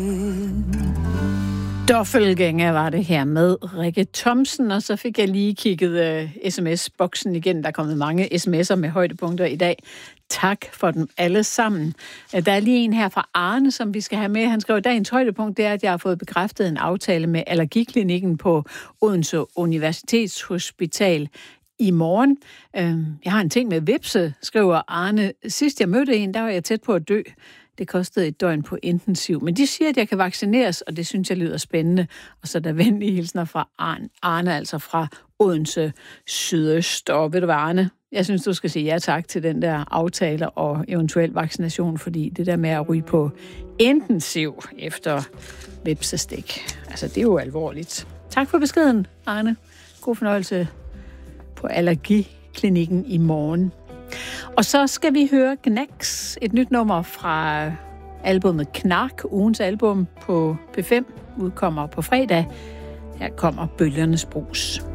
Doppelgænger var det her med Rikke Thomsen, og så fik jeg lige kigget sms-boksen igen. Der er kommet mange sms'er med højdepunkter i dag. Tak for dem alle sammen. Der er lige en her fra Arne, som vi skal have med. Han skrev, at dagens højdepunkt det er, at jeg har fået bekræftet en aftale med allergiklinikken på Odense Universitetshospital i morgen. Jeg har en ting med vipse, skriver Arne. Sidst jeg mødte en, der var jeg tæt på at dø. Det kostede et døgn på intensiv. Men de siger, at jeg kan vaccineres, og det synes jeg lyder spændende. Og så er der venlige hilsner fra Arne, altså fra Odense Sydøst. Og ved du hvad, Arne? Jeg synes, du skal sige ja tak til den der aftale og eventuel vaccination, fordi det der med at ryge på intensiv efter vipsestik, altså det er jo alvorligt. Tak for beskeden, Arne. God fornøjelse på allergiklinikken i morgen. Og så skal vi høre Knacks, et nyt nummer fra albumet Knark, ugens album på P5, udkommer på fredag. Her kommer Bølgernes Brus.